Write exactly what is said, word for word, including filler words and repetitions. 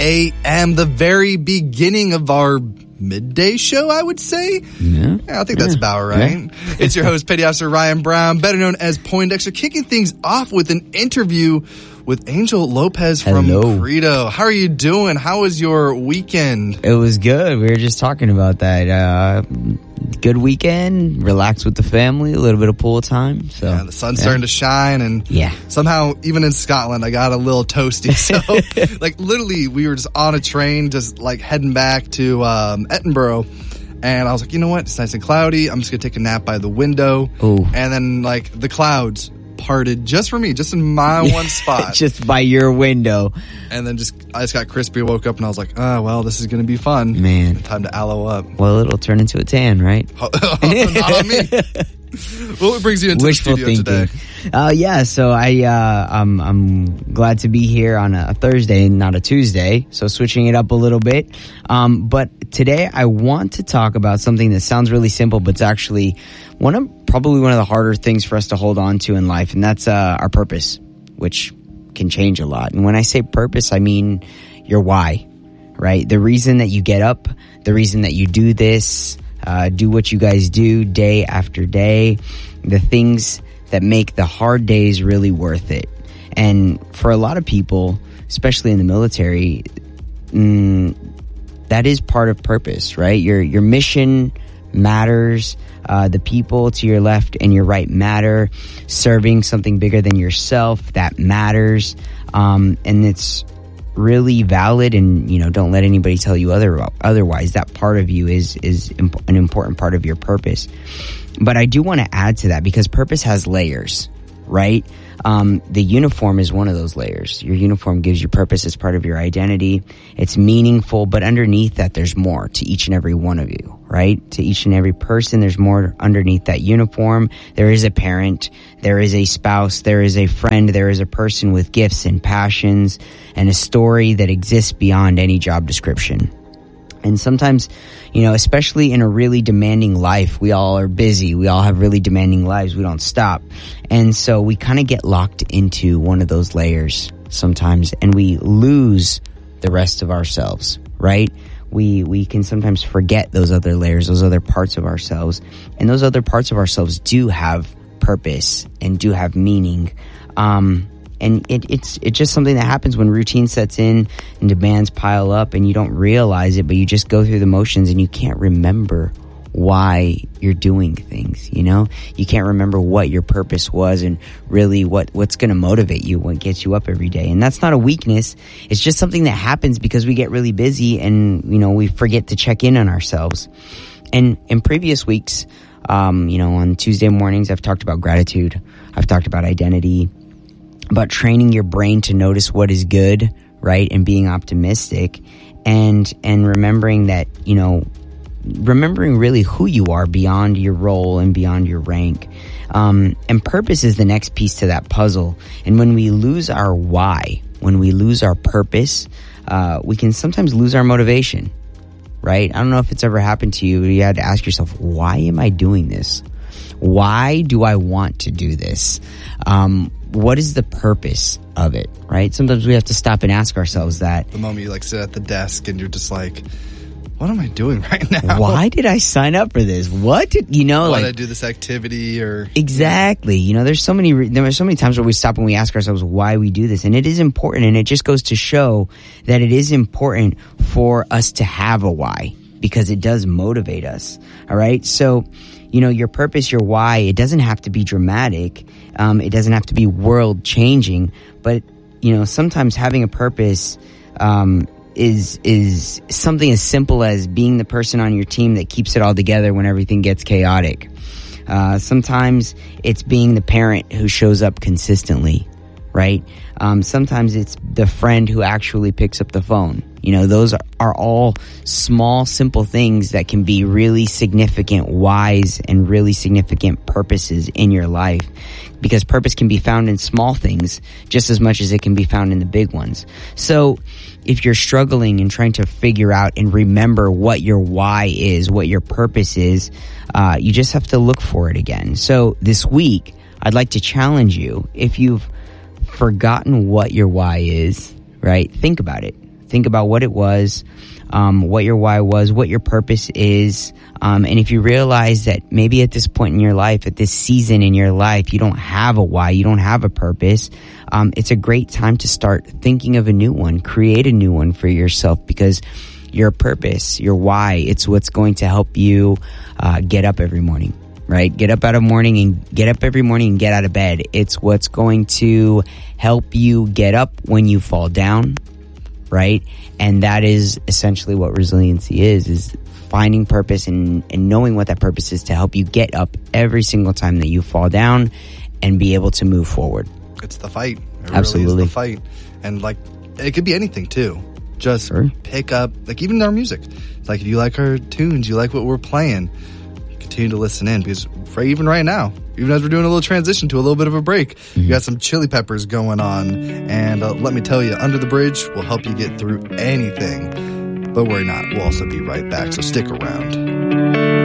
a.m., the very beginning of our midday show, I would say. Yeah, yeah I think that's yeah. about right. Yeah. It's your host, Petty Officer Ryan Brown, better known as Poindexter, kicking things off with an interview with Angel Lopez from Hello. Credo. How are you doing? How was your weekend? It was good. We were just talking about that. Uh, good weekend, relax with the family, a little bit of pool time. So yeah, the sun's yeah. starting to shine, and yeah. somehow, even in Scotland, I got a little toasty. So, like, literally, we were just on a train, just like heading back to um, Edinburgh. And I was like, you know what? It's nice and cloudy. I'm just going to take a nap by the window. Ooh. And then, like, the clouds parted just for me, just in my one spot. Just by your window. And then just, I just got crispy, woke up, and I was like, oh, well, this is going to be fun. Man. Time to aloe up. Well, it'll turn into a tan, right? Not on me. What brings you into Wishful the studio thinking. today? Uh, yeah, so I, uh, I'm, I'm glad to be here on a Thursday and not a Tuesday, so switching it up a little bit. Um, but today I want to talk about something that sounds really simple, but it's actually one of, probably one of the harder things for us to hold on to in life, and that's, uh, our purpose, which can change a lot. And when I say purpose, I mean your why, right? The reason that you get up, the reason that you do this, Uh, do what you guys do day after day, the things that make the hard days really worth it. And for a lot of people, especially in the military, mm, that is part of purpose, right? Your your mission matters. Uh, the people to your left and your right matter. Serving something bigger than yourself, that matters. Um, and it's really valid, and you know, don't let anybody tell you other otherwise. That part of you is is imp- an important part of your purpose. But I do want to add to that, because purpose has layers, right? Um, the uniform is one of those layers. Your uniform gives you purpose as part of your identity. It's meaningful, but underneath that, there's more to each and every one of you, right? To each and every person, there's more underneath that uniform. There is a parent, there is a spouse, there is a friend, there is a person with gifts and passions and a story that exists beyond any job description. And sometimes, you know, especially in a really demanding life, we all are busy. We all have really demanding lives. We don't stop. And so we kind of get locked into one of those layers sometimes, and we lose the rest of ourselves, right? We, we can sometimes forget those other layers, those other parts of ourselves. And those other parts of ourselves do have purpose and do have meaning. Um, And it, it's it's just something that happens when routine sets in and demands pile up, and you don't realize it, but you just go through the motions and you can't remember why you're doing things, you know? You can't remember what your purpose was and really what, what's going to motivate you, what gets you up every day. And that's not a weakness. It's just something that happens because we get really busy and, you know, we forget to check in on ourselves. And in previous weeks, um, you know, on Tuesday mornings, I've talked about gratitude. I've talked about identity, about training your brain to notice what is good, right? And being optimistic, and, and remembering that, you know, remembering really who you are beyond your role and beyond your rank. Um, and purpose is the next piece to that puzzle. And when we lose our why, when we lose our purpose, uh, we can sometimes lose our motivation, right? I don't know if it's ever happened to you. You had to ask yourself, why am I doing this? Why do I want to do this? Um, what is the purpose of it, right? Sometimes we have to stop and ask ourselves that. The moment you like sit at the desk and you're just like, what am I doing right now? Why did I sign up for this? What did, you know, Why like, did I do this activity or? Exactly. You know, there's so many, there are so many times where we stop and we ask ourselves why we do this. And it is important. And it just goes to show that it is important for us to have a why, because it does motivate us. All right. So, you know, your purpose, your why, it doesn't have to be dramatic. Um, it doesn't have to be world changing, but, you know, sometimes having a purpose, um, is, is something as simple as being the person on your team that keeps it all together when everything gets chaotic. Uh, sometimes it's being the parent who shows up consistently, right? Um, sometimes it's the friend who actually picks up the phone. You know, those are, are all small, simple things that can be really significant whys and really significant purposes in your life. Because purpose can be found in small things just as much as it can be found in the big ones. So if you're struggling and trying to figure out and remember what your why is, what your purpose is, uh, you just have to look for it again. So this week, I'd like to challenge you. If you've forgotten what your why is, right? Think about it. think about what it was, um, what your why was, what your purpose is. Um, and if you realize that maybe at this point in your life, at this season in your life, you don't have a why, you don't have a purpose, um, it's a great time to start thinking of a new one, create a new one for yourself, because your purpose, your why, it's what's going to help you uh, get up every morning, right? Get up out of morning and get up every morning and get out of bed. It's what's going to help you get up when you fall down, right? And that is essentially what resiliency is, is finding purpose and, and knowing what that purpose is to help you get up every single time that you fall down and be able to move forward. It's the fight. It Absolutely. Really is the fight. And like, it could be anything too. Just sure. Pick up, like even our music. It's like if you like our tunes, you like what we're playing, continue to listen in, because for even right now, even as we're doing a little transition to a little bit of a break, mm-hmm. you got some Chili Peppers going on. And uh, let me tell you, Under the Bridge will help you get through anything. But worry not, we'll also be right back, so stick around.